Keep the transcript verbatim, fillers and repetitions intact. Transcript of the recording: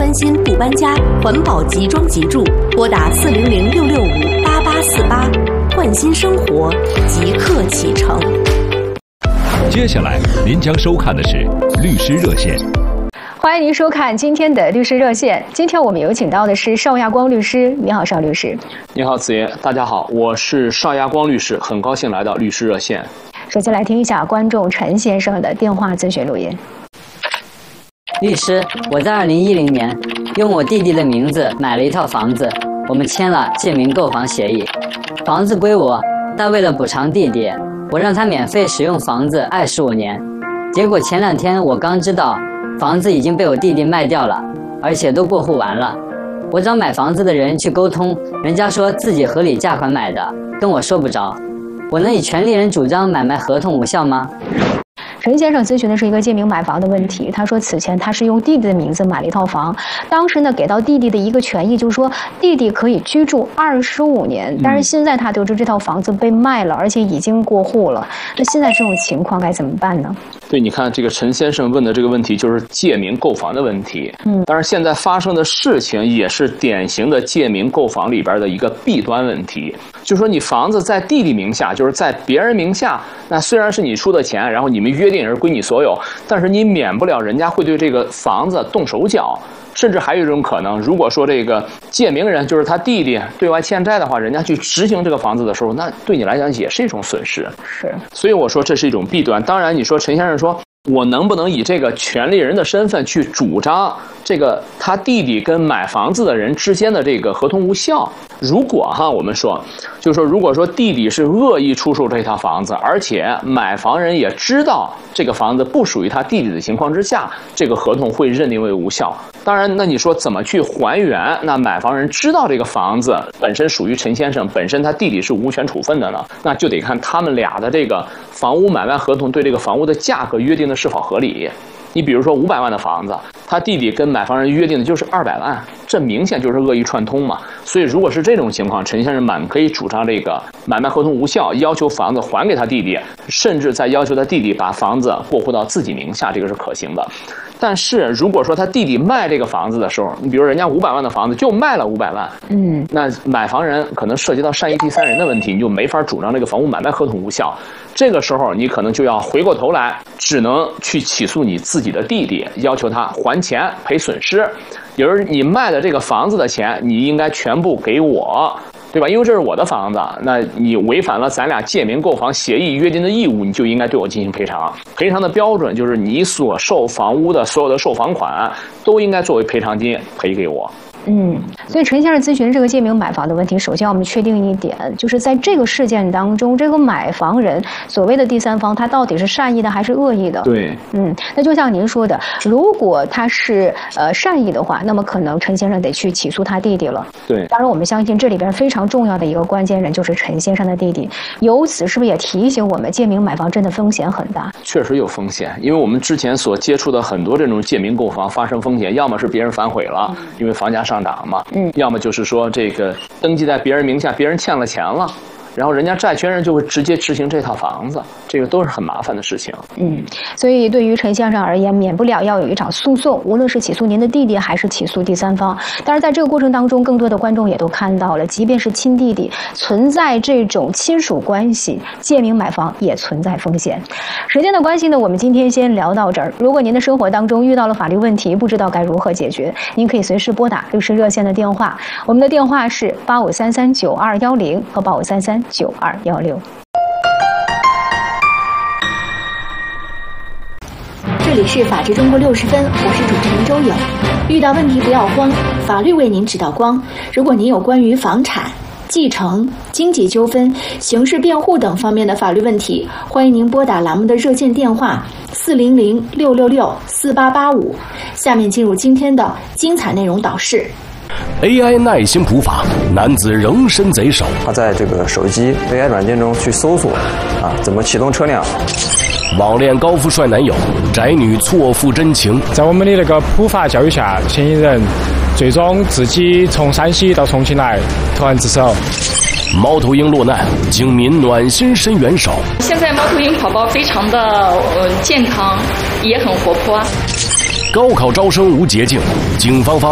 翻新不搬家，环保集装集住，拨打四零零六六五八八四八，焕新生活，即刻启程。 接下来您将收看的是律师热线。 欢迎您收看今天的律师热线。今天我们有请到的是邵亚光律师。你好，邵律师。 你好，子爷。大家好，我是邵亚光律师，很高兴来到律师热线。 首先来听一下观众陈先生的电话咨询录音。 律师，我在二零一零年用我弟弟的名字买了一套房子，我们签了借名购房协议，房子归我，但为了补偿弟弟，我让他免费使用房子二十五年。结果前两天我刚知道房子已经被我弟弟卖掉了，而且都过户完了。我找买房子的人去沟通，人家说自己合理价款买的，跟我说不着。我能以权利人主张买卖合同无效吗？ 陈先生咨询的是一个借名买房的问题。他说，此前他是用弟弟的名字买了一套房，当时呢给到弟弟的一个权益就是说弟弟可以居住二十五年，但是现在他得知这套房子被卖了，而且已经过户了。那现在这种情况该怎么办呢？ 对，你看这个陈先生问的这个问题就是借名购房的问题。嗯，当然现在发生的事情也是典型的借名购房里边的一个弊端问题，就是说你房子在弟弟名下，就是在别人名下，那虽然是你出的钱，然后你们约定也是归你所有，但是你免不了人家会对这个房子动手脚。甚至还有一种可能，如果说这个借名人就是他弟弟对外欠债的话，人家去执行这个房子的时候，那对你来讲也是一种损失。 是， 所以我说这是一种弊端。当然你说陈先生说我能不能以这个权利人的身份去主张这个他弟弟跟买房子的人之间的这个合同无效？如果哈我们说就是说如果说弟弟是恶意出售这套房子，而且买房人也知道这个房子不属于他弟弟的情况之下，这个合同会认定为无效。当然那你说怎么去还原？那买房人知道这个房子本身属于陈先生，本身他弟弟是无权处分的呢，那就得看他们俩的这个房屋买卖合同对这个房屋的价格约定的是否合理。你比如说五百万的房子，他弟弟跟买房人约定的就是二百万，这明显就是恶意串通嘛。所以如果是这种情况，陈先生满可以主张这个买卖合同无效，要求房子还给他弟弟，甚至再要求他弟弟把房子过户到自己名下，这个是可行的。但是如果说他弟弟卖这个房子的时候，你比如人家五百万的房子就卖了五百万，嗯，那买房人可能涉及到善意第三人的问题，你就没法主张这个房屋买卖合同无效。这个时候你可能就要回过头来，只能去起诉你自己的弟弟，要求他还钱赔损失。也就是你卖的这个房子的钱，你应该全部给我，对吧？因为这是我的房子，那你违反了咱俩借名购房协议约定的义务，你就应该对我进行赔偿。赔偿的标准就是你所售房屋的所有的售房款都应该作为赔偿金赔给我。 嗯，所以陈先生咨询这个借名买房的问题，首先我们确定一点，就是在这个事件当中，这个买房人所谓的第三方，他到底是善意的还是恶意的？ 对， 嗯，那就像您说的，如果他是呃善意的话，那么可能陈先生得去起诉他弟弟了。 对， 当然我们相信这里边非常重要的一个关键人就是陈先生的弟弟。由此是不是也提醒我们，借名买房真的风险很大？ 确实有风险，因为我们之前所接触的很多这种借名购房发生风险，要么是别人反悔了，嗯、因为房价上。上涨嘛，嗯，要么就是说这个登记在别人名下，别人欠了钱了，然后人家债权人就会直接执行这套房子，这个都是很麻烦的事情。嗯， 所以对于陈先生而言，免不了要有一场诉讼，无论是起诉您的弟弟还是起诉第三方。但是在这个过程当中，更多的观众也都看到了，即便是亲弟弟，存在这种亲属关系，借名买房也存在风险。时间的关系呢，我们今天先聊到这儿。如果您的生活当中遇到了法律问题，不知道该如何解决，您可以随时拨打律师热线的电话，我们的电话是八五三三九二幺零和八五三三九二幺六。 这里是法治中国六十分，我是主持人周颖。遇到问题不要慌，法律为您指导光。如果您有关于房产、继承、经济纠纷、刑事辩护等方面的法律问题，欢迎您拨打栏目的热线电话四零零六六六四八八五。下面进入今天的精彩内容导视。 A I 耐心普法，男子仍身贼手。 他在这个手机 A I 软件中去搜索啊，怎么启动车辆。 网恋高富帅男友，宅女错付真情。 在我们的那个普法教育下，嫌疑人最终自己从山西到重庆来投案自首。 猫头鹰落难，警民暖心伸援手。 现在猫头鹰宝宝非常的呃健康，也很活泼。 高考招生无捷径，警方发